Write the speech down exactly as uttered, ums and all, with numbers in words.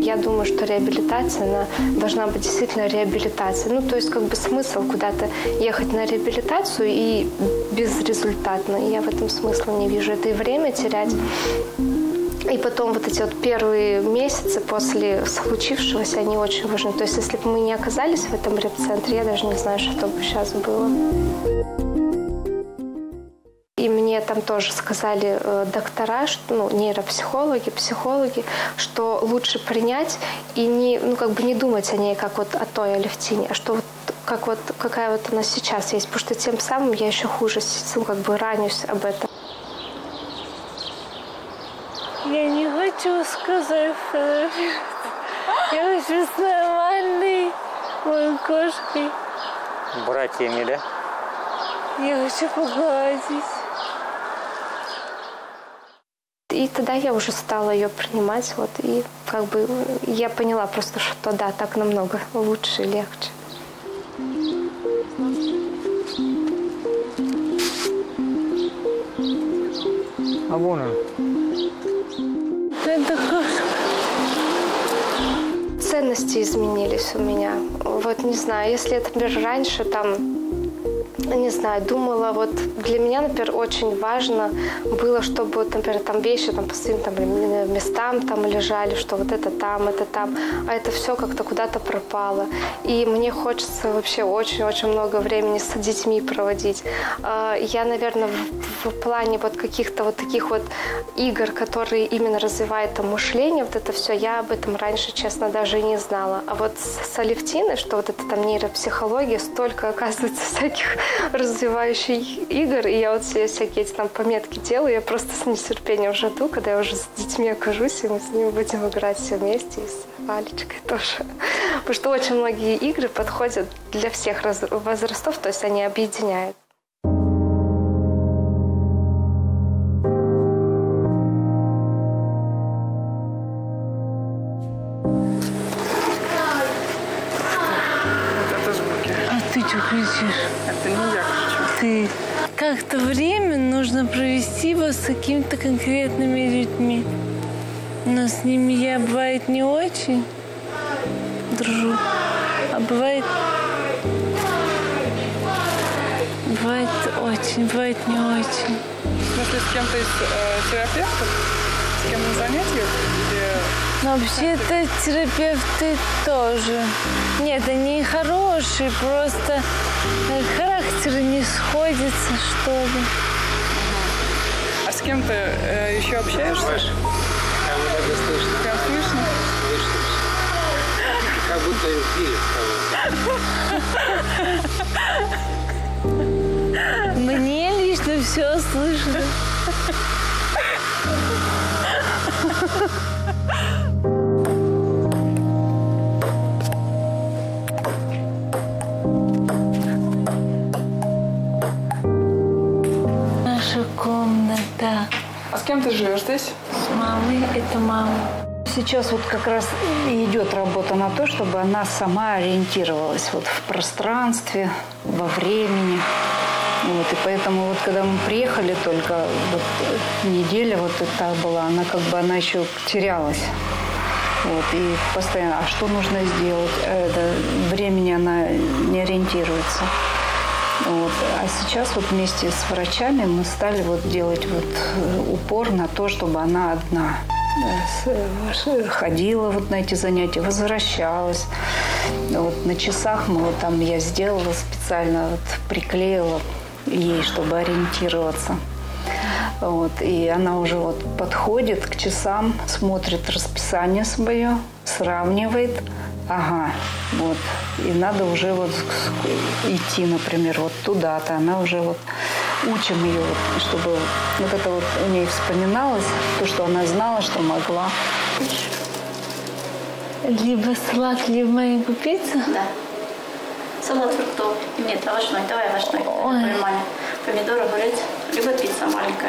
Я думаю, что реабилитация, она должна быть действительно реабилитацией. Ну, то есть, как бы смысл куда-то ехать на реабилитацию и безрезультатно. Я в этом смысла не вижу. Это и время терять. И потом вот эти вот первые месяцы после случившегося, они очень важны. То есть, если бы мы не оказались в этом реп-центре, я даже не знаю, что бы сейчас было. И мне там тоже сказали э, доктора, что, ну, нейропсихологи, психологи, что лучше принять и не, ну, как бы не думать о ней, как вот о той Алевтине, а что вот как вот какая вот она сейчас есть, потому что тем самым я еще хуже, ну, как бы ранюсь об этом. Я не хочу сказать, я хочу с нормальной моей кошкой. Братьями, да? Я хочу погладить. И тогда я уже стала ее принимать, вот, и как бы я поняла просто, что да, так намного лучше и легче. А вон он. Это кошка. Ценности изменились у меня. Вот не знаю, если, например, раньше там, не знаю, думала, вот для меня, например, очень важно было, чтобы, вот, например, там вещи там, по своим там, местам там лежали, что вот это там, это там, а это все как-то куда-то пропало. И мне хочется вообще очень-очень много времени с детьми проводить. Я, наверное, в, в плане вот каких-то вот таких вот игр, которые именно развивают там мышление, вот это все, я об этом раньше, честно, даже и не знала. А вот с, с Алевтиной, что вот это там нейропсихология, столько, оказывается, всяких развивающих игр, и я вот себе всякие эти там пометки делаю, я просто с нетерпением жду, когда я уже с детьми окажусь, и мы с ними будем играть все вместе, и с Валечкой тоже. Потому что очень многие игры подходят для всех возрастов, то есть они объединяют. Кричишь. Это не я кричу. Ты. Как-то время нужно провести его с какими-то конкретными людьми. Но с ними я, бывает, не очень дружу. А бывает... Бывает очень, бывает не очень. В смысле, с кем-то из э, терапевтов? С кем на занятиях? Или... Но вообще-то терапевты тоже. Нет, они хорошие, просто характеры не сходятся, что ли. А с кем ты э, еще общаешься? Слышь, как будто бы слышно. Прям слышно? Слышно. Как будто пилит кого-то. Мне лично все слышно. Наша комната. А с кем ты живешь здесь? С мамой. Это мама. Сейчас вот как раз идет работа на то, чтобы она сама ориентировалась вот в пространстве, во времени. Вот, и поэтому вот когда мы приехали только, вот неделя вот эта была, она как бы она еще терялась. Вот, и постоянно, а что нужно сделать? Это, времени она не ориентируется. Вот. А сейчас вот вместе с врачами мы стали вот делать вот упор на то, чтобы она одна ходила вот на эти занятия, возвращалась. Вот на часах мы вот там я сделала специально, вот, приклеила ей, чтобы ориентироваться. Вот. И она уже вот подходит к часам, смотрит расписание свое, сравнивает. Ага, вот. И надо уже вот идти, например, вот туда-то. Она уже вот учим ее, вот, чтобы вот это вот у ней вспоминалось, то, что она знала, что могла. Либо салат, либо маленькую пиццу? Да. Салат фруктовый. Нет, овощной. Давай овощной. Помидоры, огурец. Либо пицца маленькая.